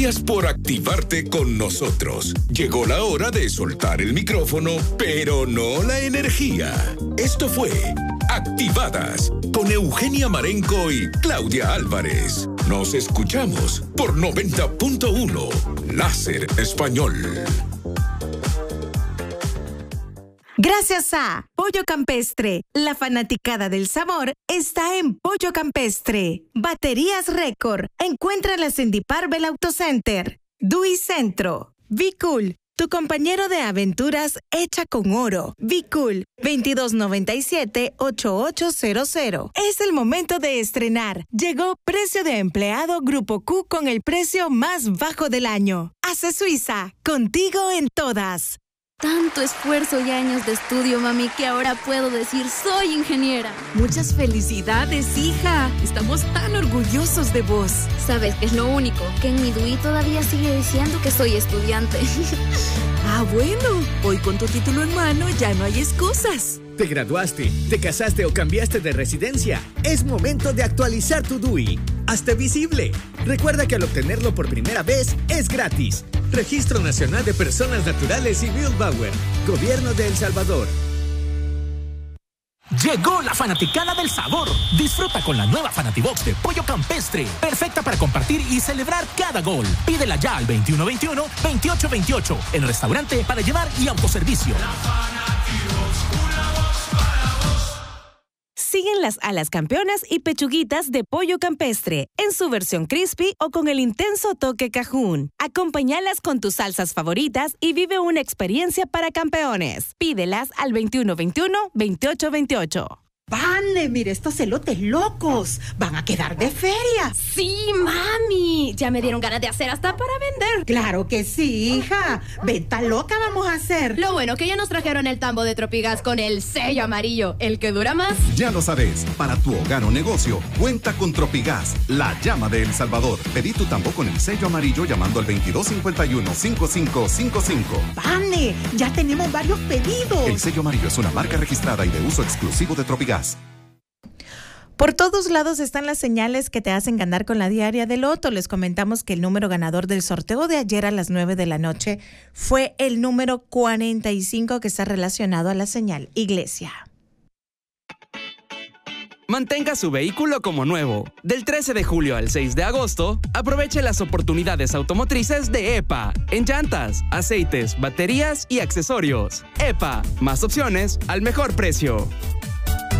Gracias por activarte con nosotros. Llegó la hora de soltar el micrófono, pero no la energía. Esto fue Activadas con Eugenia Marenco y Claudia Álvarez. Nos escuchamos por 90.1 Láser Español. Gracias a Pollo Campestre, la fanaticada del sabor está en Pollo Campestre. Baterías Récord, encuéntralas en Diparvel Auto Center. Dui Centro, Be Cool, tu compañero de aventuras hecha con oro. Be Cool, 2297-8800. Es el momento de estrenar. Llegó Precio de Empleado Grupo Q con el precio más bajo del año. Hace Suiza, contigo en todas. Tanto esfuerzo y años de estudio, mami, que ahora puedo decir soy ingeniera. Muchas felicidades, hija. Estamos tan orgullosos de vos. ¿Sabes qué es lo único? Que en mi DUI todavía sigue diciendo que soy estudiante. Ah, bueno. Hoy con tu título en mano ya no hay excusas. Te graduaste, te casaste o cambiaste de residencia. Es momento de actualizar tu DUI. Hazte visible. Recuerda que al obtenerlo por primera vez es gratis. Registro Nacional de Personas Naturales y Bill Bauer. Gobierno de El Salvador. Llegó la fanaticada del sabor. Disfruta con la nueva Fanatibox de Pollo Campestre. Perfecta para compartir y celebrar cada gol. Pídela ya al 2121-2828. El restaurante para llevar y autoservicio. La Fanatibox, una box para vos. Siguen las alas campeonas y pechuguitas de Pollo Campestre en su versión crispy o con el intenso toque cajún. Acompáñalas con tus salsas favoritas y vive una experiencia para campeones. Pídelas al 2121-2828. ¡Vale! Mire estos elotes locos. Van a quedar de feria. Sí, mami. Ya me dieron ganas de hacer hasta para vender. Claro que sí, hija. Venta loca vamos a hacer. Lo bueno que ya nos trajeron el tambo de Tropigas con el sello amarillo, el que dura más. Ya lo sabes, para tu hogar o negocio, cuenta con Tropigas, la llama de El Salvador. Pedí tu tambo con el sello amarillo llamando al 2251-5555. ¡Vale! Ya tenemos varios pedidos. El sello amarillo es una marca registrada y de uso exclusivo de Tropigas. Por todos lados están las señales que te hacen ganar con la diaria de Loto. Les comentamos que el número ganador del sorteo de ayer a las 9 de la noche fue el número 45, que está relacionado a la señal Iglesia. Mantenga su vehículo como nuevo. Del 13 de julio al 6 de agosto, aproveche las oportunidades automotrices de EPA en llantas, aceites, baterías y accesorios. EPA, más opciones al mejor precio.